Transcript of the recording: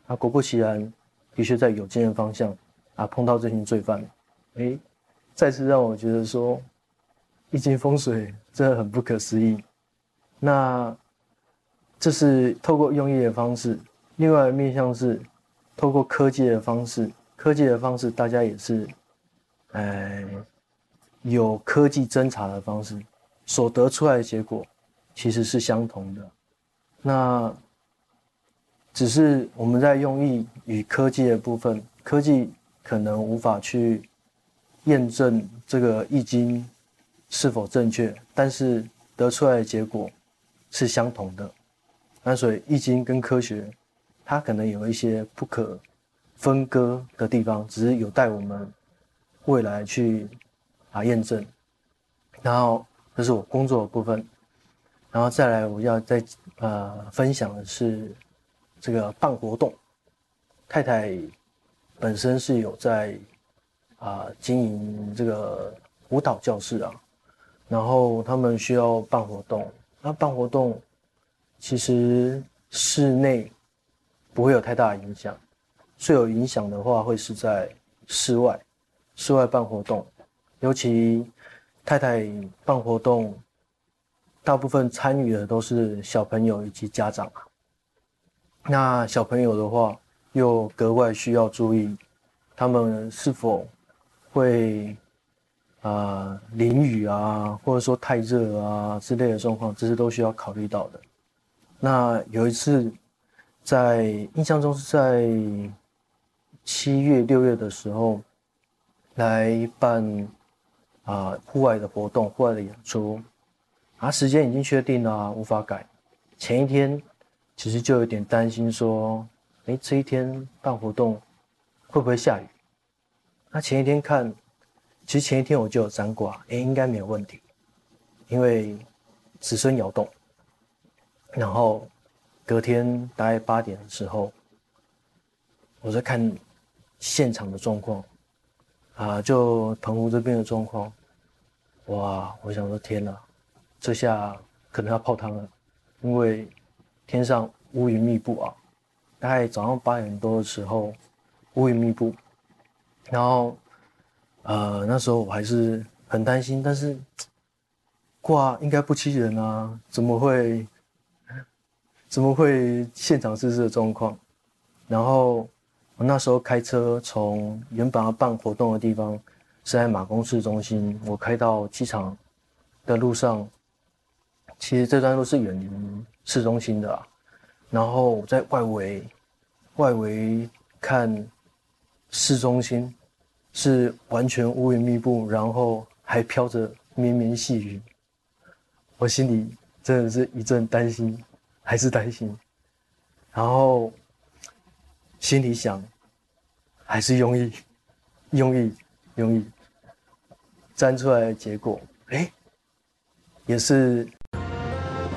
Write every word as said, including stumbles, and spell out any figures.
啊，果不其然，的确在有经的方向啊碰到这群罪犯，哎，再次让我觉得说，易经风水真的很不可思议。那这是透过用易的方式，另外的面向是透过科技的方式，科技的方式大家也是，呃，有科技侦查的方式，所得出来的结果其实是相同的。那只是我们在用易与科技的部分，科技可能无法去验证这个易经是否正确，但是得出来的结果是相同的。那所以易经跟科学，它可能有一些不可分割的地方，只是有待我们未来去啊验证。然后这是我工作的部分，然后再来我要再呃分享的是这个办活动。太太本身是有在啊、呃、经营这个舞蹈教室啊，然后他们需要办活动，那办活动其实室内不会有太大的影响，最有影响的话会是在室外，室外办活动，尤其太太办活动，大部分参与的都是小朋友以及家长啊。那小朋友的话，又格外需要注意，他们是否会啊、呃、淋雨啊，或者说太热啊之类的状况，这些都需要考虑到的。那有一次，在印象中是在七月、六月的时候，来办啊、呃、户外的活动、户外的演出，啊，时间已经确定了啊，无法改。前一天其实就有点担心说，诶，这一天办活动会不会下雨？那前一天看，其实前一天我就有占卦，诶，应该没有问题，因为子孙爻动。然后隔天大概八点的时候，我在看现场的状况啊，就澎湖这边的状况，哇，我想说天哪，这下可能要泡汤了，因为天上乌云密布啊。大概早上八点多的时候，乌云密布，然后呃那时候我还是很担心，但是卦应该不欺人啊，怎么会怎么会现场是这个状况？然后我那时候开车从原本要办活动的地方是在马公市中心，我开到机场的路上，其实这段路是远离市中心的啊。然后我在外围，外围看市中心是完全乌云密布，然后还飘着绵绵细雨，我心里真的是一阵担心，还是担心。然后心里想，还是用意，用意，用意，粘出来的结果，哎，也是